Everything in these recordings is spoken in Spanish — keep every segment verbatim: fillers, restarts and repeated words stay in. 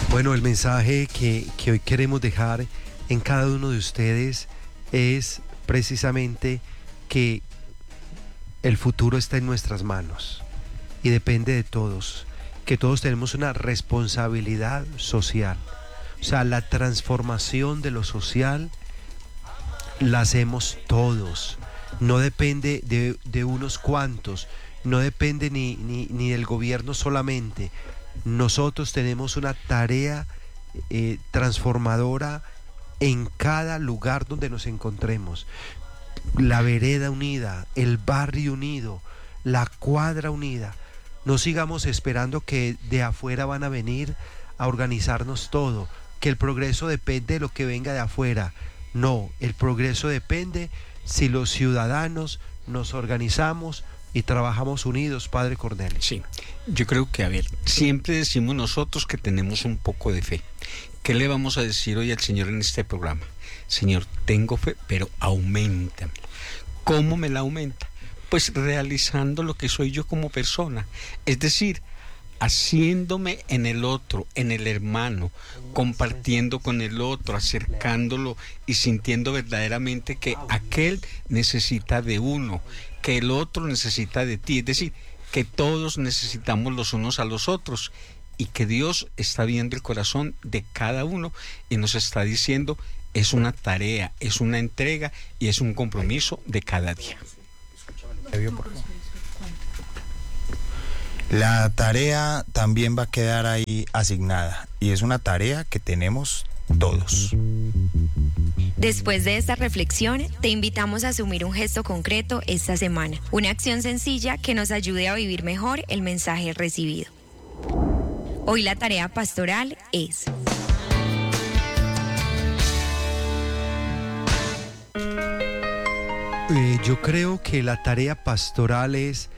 Bueno, el mensaje que, que hoy queremos dejar en cada uno de ustedes es precisamente que el futuro está en nuestras manos y depende de todos, que todos tenemos una responsabilidad social. O sea, la transformación de lo social la hacemos todos, no depende de, de unos cuantos, no depende ni, ni, ni del gobierno solamente. Nosotros tenemos una tarea eh, transformadora en cada lugar donde nos encontremos. La vereda unida, el barrio unido, la cuadra unida. No sigamos esperando que de afuera van a venir a organizarnos todo, que el progreso depende de lo que venga de afuera. No, el progreso depende si los ciudadanos nos organizamos y trabajamos unidos, Padre Cornelio. Sí, yo creo que, a ver, siempre decimos nosotros que tenemos un poco de fe. ¿Qué le vamos a decir hoy al Señor en este programa? Señor, tengo fe, pero auméntame. ¿Cómo me la aumenta? Pues realizando lo que soy yo como persona, es decir, haciéndome en el otro, en el hermano, compartiendo con el otro, acercándolo y sintiendo verdaderamente que aquel necesita de uno, que el otro necesita de ti, es decir, que todos necesitamos los unos a los otros y que Dios está viendo el corazón de cada uno y nos está diciendo, es una tarea, es una entrega y es un compromiso de cada día. La tarea también va a quedar ahí asignada y es una tarea que tenemos todos. Después de esta reflexión, te invitamos a asumir un gesto concreto esta semana, una acción sencilla que nos ayude a vivir mejor el mensaje recibido. Hoy la tarea pastoral es: Eh, yo creo que la tarea pastoral es: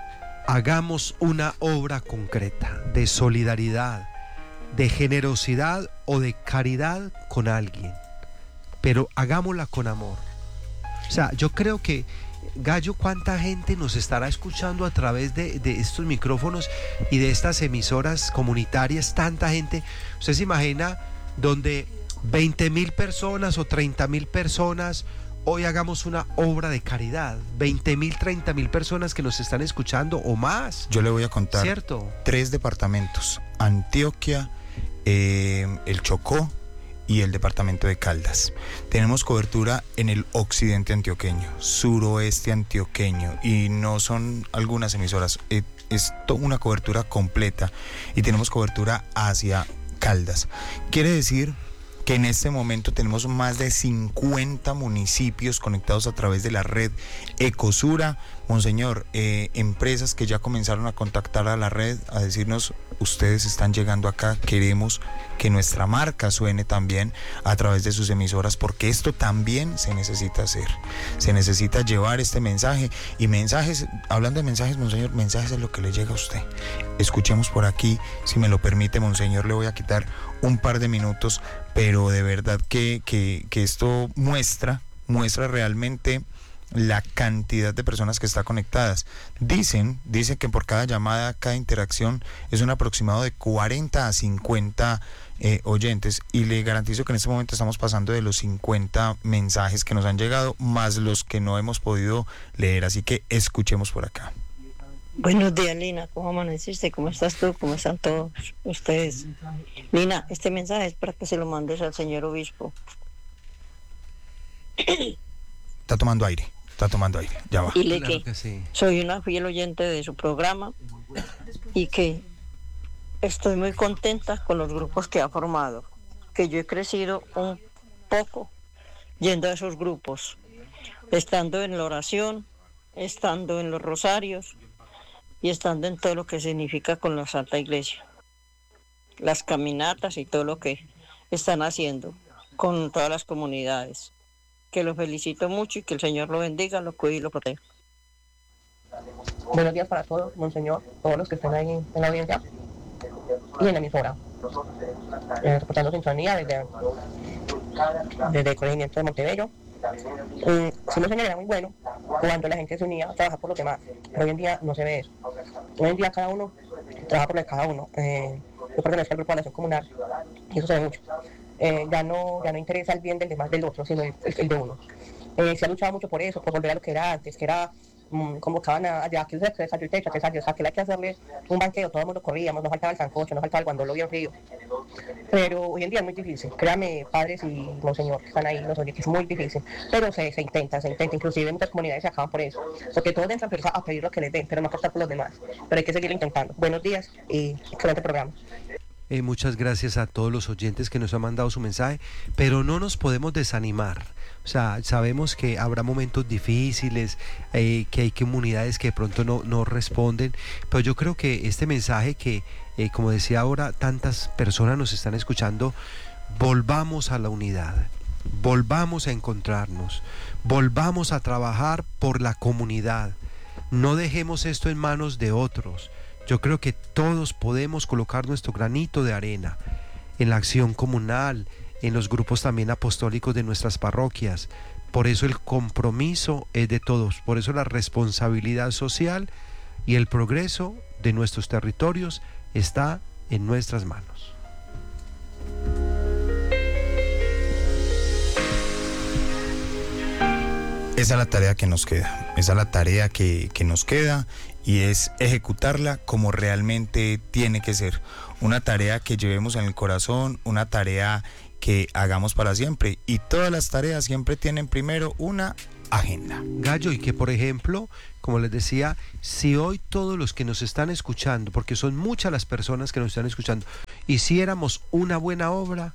hagamos una obra concreta de solidaridad, de generosidad o de caridad con alguien, pero hagámosla con amor. O sea, yo creo que, Gallo, ¿cuánta gente nos estará escuchando a través de, de estos micrófonos y de estas emisoras comunitarias? Tanta gente. ¿Usted se imagina donde veinte mil personas o treinta mil personas hoy hagamos una obra de caridad? veinte mil, treinta mil personas que nos están escuchando o más. Yo le voy a contar, ¿cierto? Tres departamentos: Antioquia, eh, el Chocó y el departamento de Caldas. Tenemos cobertura en el occidente antioqueño, suroeste antioqueño, y no son algunas emisoras, eh, es toda una cobertura completa, y tenemos cobertura hacia Caldas. Quiere decir que en este momento tenemos más de cincuenta municipios conectados a través de la red Ecosura. Monseñor, eh, empresas que ya comenzaron a contactar a la red, a decirnos, ustedes están llegando acá, queremos que nuestra marca suene también a través de sus emisoras, porque esto también se necesita hacer. Se necesita llevar este mensaje, y mensajes, hablando de mensajes, Monseñor, mensajes es lo que le llega a usted. Escuchemos por aquí, si me lo permite, Monseñor, le voy a quitar un par de minutos, pero de verdad que, que, que esto muestra, muestra realmente la cantidad de personas que están conectadas. Dicen, dicen que por cada llamada, cada interacción es un aproximado de cuarenta a cincuenta eh, oyentes, y le garantizo que en este momento estamos pasando de los cincuenta mensajes que nos han llegado, más los que no hemos podido leer, así que escuchemos por acá. Buenos días, Lina, ¿cómo amaneciste? ¿Cómo estás tú? ¿Cómo están todos ustedes? Lina, este mensaje es para que se lo mandes al señor obispo. Está tomando aire. Está tomando aire, ya va. Dile claro que, que sí. Soy una fiel oyente de su programa y que estoy muy contenta con los grupos que ha formado, que yo he crecido un poco yendo a esos grupos, estando en la oración, estando en los rosarios y estando en todo lo que significa con la Santa Iglesia, las caminatas y todo lo que están haciendo con todas las comunidades. Que lo felicito mucho y que el Señor lo bendiga, lo cuide y lo proteja. Buenos días para todos, Monseñor, todos los que estén ahí en la audiencia y en la emisora. Eh, reportando sintonía desde, desde el corregimiento de Montebello. Eh, sí, Monseñor, era muy bueno cuando la gente se unía a trabajar por los demás, pero hoy en día no se ve eso. Hoy en día cada uno trabaja por lo de cada uno. Eh, yo pertenezco al grupo de la acción comunal y eso se ve mucho. Eh, ya no ya no interesa el bien del demás del otro, sino el, el, el de uno. Eh, se ha luchado mucho por eso, por volver a lo que era antes, que era mmm, convocaban a, allá, que se salió el techo, que salió, o sea, que hay que hacerle un banqueo, todo el mundo corríamos, nos faltaba el sancocho, nos faltaba el guandolo bien frío. Pero hoy en día es muy difícil, créanme, padres y monseñor que están ahí, nos oye que es muy difícil, pero se, se intenta, se intenta, inclusive muchas comunidades se acaban por eso, porque todos entran a pedir lo que les den, pero no apostar por los demás, pero hay que seguir intentando. Buenos días y excelente programa. Eh, muchas gracias a todos los oyentes que nos han mandado su mensaje, pero no nos podemos desanimar. O sea, sabemos que habrá momentos difíciles, eh, que hay comunidades que de pronto no, no responden, pero yo creo que este mensaje que, eh, como decía ahora, tantas personas nos están escuchando, volvamos a la unidad, volvamos a encontrarnos, volvamos a trabajar por la comunidad, no dejemos esto en manos de otros. Yo creo que todos podemos colocar nuestro granito de arena en la acción comunal, en los grupos también apostólicos de nuestras parroquias. Por eso el compromiso es de todos, por eso la responsabilidad social y el progreso de nuestros territorios está en nuestras manos. Esa es la tarea que nos queda, esa es la tarea que, que nos queda y es ejecutarla como realmente tiene que ser. Una tarea que llevemos en el corazón, una tarea que hagamos para siempre, y todas las tareas siempre tienen primero una agenda. Gallo, y que por ejemplo, como les decía, si hoy todos los que nos están escuchando, porque son muchas las personas que nos están escuchando, hiciéramos una buena obra,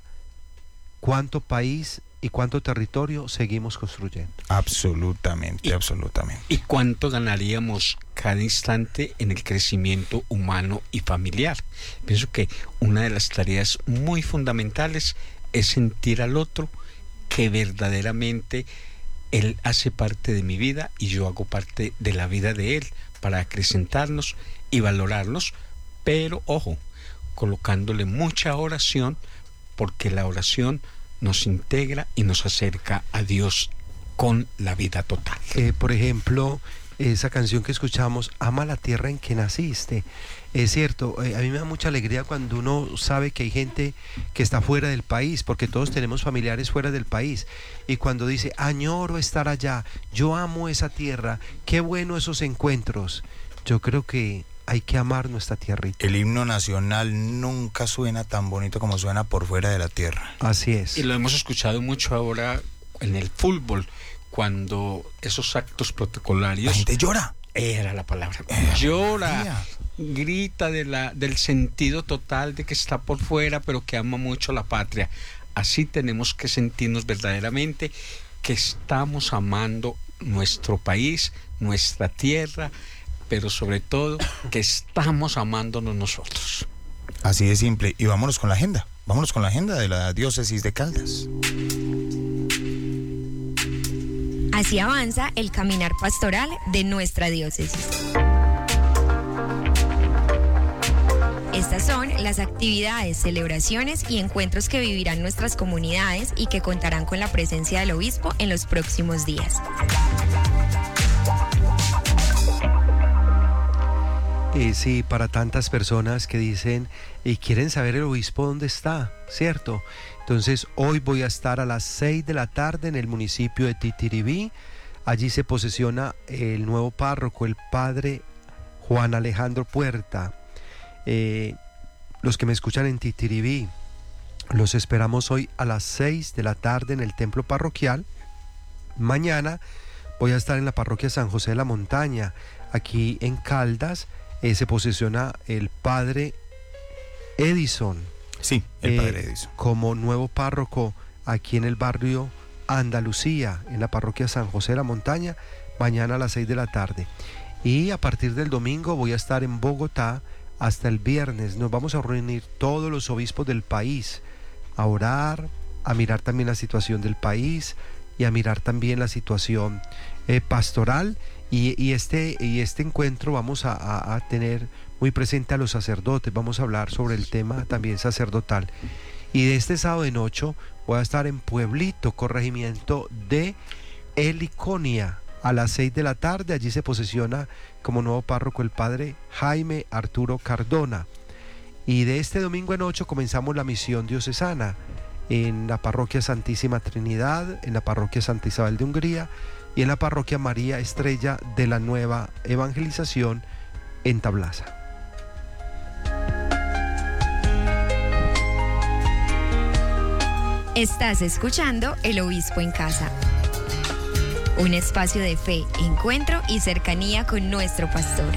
¿cuánto país y cuánto territorio seguimos construyendo? Absolutamente, y, absolutamente. ¿Y cuánto ganaríamos cada instante en el crecimiento humano y familiar? Pienso que una de las tareas muy fundamentales es sentir al otro que verdaderamente él hace parte de mi vida y yo hago parte de la vida de él, para acrecentarnos y valorarnos, pero ojo, colocándole mucha oración, porque la oración nos integra y nos acerca a Dios con la vida total. Eh, por ejemplo, esa canción que escuchamos, Ama la tierra en que naciste. Es cierto, eh, a mí me da mucha alegría cuando uno sabe que hay gente que está fuera del país, porque todos tenemos familiares fuera del país, y cuando dice, añoro estar allá, yo amo esa tierra, qué bueno esos encuentros. Yo creo que hay que amar nuestra tierrita. El himno nacional nunca suena tan bonito como suena por fuera de la tierra. Así es. Y lo hemos escuchado mucho ahora en el fútbol, cuando esos actos protocolarios... La gente llora. Era la palabra. Eh, llora, tía. grita de la, del sentido total de que está por fuera, pero que ama mucho la patria. Así tenemos que sentirnos verdaderamente que estamos amando nuestro país, nuestra tierra, pero sobre todo que estamos amándonos nosotros. Así de simple. Y vámonos con la agenda. Vámonos con la agenda de la diócesis de Caldas. Así avanza el caminar pastoral de nuestra diócesis. Estas son las actividades, celebraciones y encuentros que vivirán nuestras comunidades y que contarán con la presencia del obispo en los próximos días. Eh, sí, para tantas personas que dicen y quieren saber el obispo dónde está, ¿cierto? Entonces hoy voy a estar a las seis de la tarde en el municipio de Titiribí. Allí se posesiona el nuevo párroco, el padre Juan Alejandro Puerta. Eh, los que me escuchan en Titiribí, los esperamos hoy a las seis de la tarde en el templo parroquial. Mañana voy a estar en la parroquia San José de la Montaña, aquí en Caldas. Eh, se posesiona el padre Edison. Sí, el eh, padre Edison. Como nuevo párroco aquí en el barrio Andalucía, en la parroquia San José de la Montaña, mañana a las seis de la tarde. Y a partir del domingo voy a estar en Bogotá hasta el viernes. Nos vamos a reunir todos los obispos del país a orar, a mirar también la situación del país y a mirar también la situación eh, pastoral. Y, y, este, y este encuentro vamos a, a, a tener muy presente a los sacerdotes. Vamos a hablar sobre el tema también sacerdotal. Y de este sábado en ocho voy a estar en Pueblito, corregimiento de Heliconia, a las seis de la tarde. Allí se posesiona como nuevo párroco el padre Jaime Arturo Cardona. Y de este domingo en ocho comenzamos la misión diocesana en la parroquia Santísima Trinidad, en la parroquia Santa Isabel de Hungría y en la parroquia María Estrella de la Nueva Evangelización en Tablaza. Estás escuchando El Obispo en Casa, un espacio de fe, encuentro y cercanía con nuestro pastor.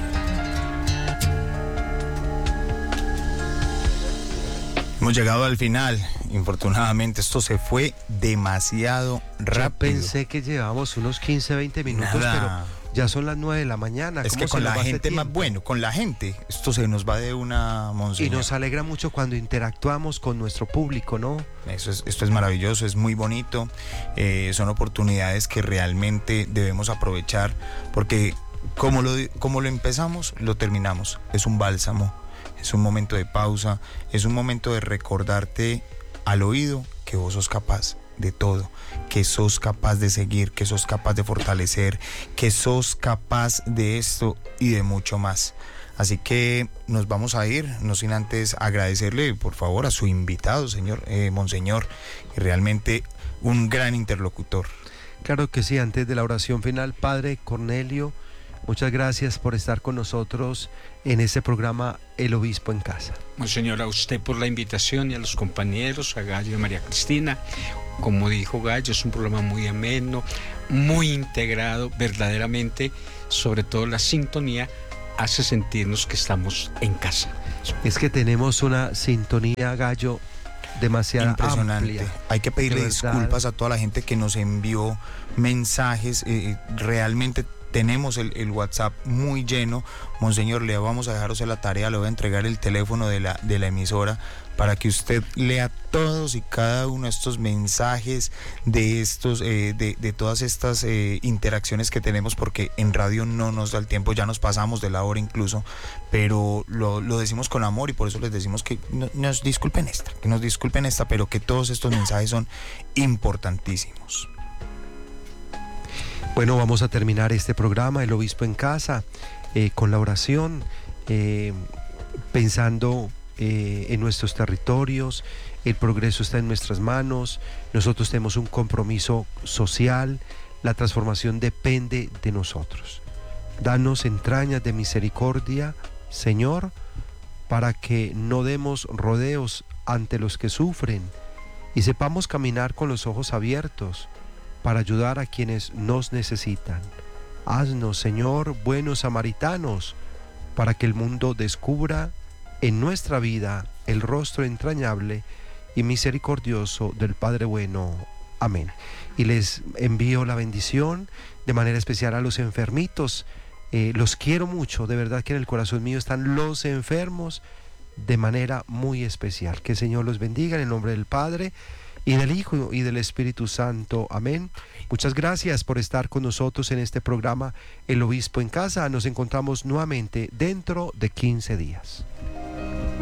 Hemos llegado al final. Infortunadamente esto se fue demasiado rápido. Yo pensé que llevábamos unos quince, veinte minutos, Nada. pero ya son las nueve de la mañana. Es ¿Cómo que se con nos la va este gente más tiempo? bueno, con la gente, esto se nos va de una, Y monseñor. nos alegra mucho cuando interactuamos con nuestro público, ¿no? Eso es, esto es maravilloso, es muy bonito, eh, son oportunidades que realmente debemos aprovechar, porque como lo, como lo empezamos, lo terminamos. Es un bálsamo, es un momento de pausa, es un momento de recordarte al oído que vos sos capaz de todo, que sos capaz de seguir, que sos capaz de fortalecer, que sos capaz de esto y de mucho más. Así que nos vamos a ir, no sin antes agradecerle por favor a su invitado, señor eh, Monseñor, realmente un gran interlocutor. Claro que sí, antes de la oración final, Padre Cornelio, muchas gracias por estar con nosotros en este programa El Obispo en Casa. Monseñor, a usted por la invitación y a los compañeros, a Gallo y a María Cristina. Como dijo Gallo, es un programa muy ameno, muy integrado, verdaderamente, sobre todo la sintonía hace sentirnos que estamos en casa. Es que tenemos una sintonía, Gallo, demasiado Impresionante. amplia. Hay que pedirle De verdad. disculpas a toda la gente que nos envió mensajes. Eh, realmente tenemos el, el WhatsApp muy lleno. Monseñor, le vamos a dejar usted la tarea, le voy a entregar el teléfono de la, de la emisora para que usted lea todos y cada uno de estos mensajes, de estos, eh, de, de todas estas eh, interacciones que tenemos, porque en radio no nos da el tiempo, ya nos pasamos de la hora incluso, pero lo, lo decimos con amor y por eso les decimos que no, nos disculpen esta, que nos disculpen esta, pero que todos estos mensajes son importantísimos. Bueno, vamos a terminar este programa, El Obispo en Casa, eh, con la oración, eh, pensando eh, en nuestros territorios. El progreso está en nuestras manos, nosotros tenemos un compromiso social, la transformación depende de nosotros. Danos entrañas de misericordia, Señor, para que no demos rodeos ante los que sufren y sepamos caminar con los ojos abiertos para ayudar a quienes nos necesitan. Haznos, Señor, buenos samaritanos, para que el mundo descubra en nuestra vida el rostro entrañable y misericordioso del Padre bueno. Amén. Y les envío la bendición de manera especial a los enfermitos. Eh, los quiero mucho, de verdad que en el corazón mío están los enfermos de manera muy especial. Que el Señor los bendiga en el nombre del Padre y del Hijo y del Espíritu Santo. Amén. Muchas gracias por estar con nosotros en este programa El Obispo en Casa. Nos encontramos nuevamente dentro de quince días.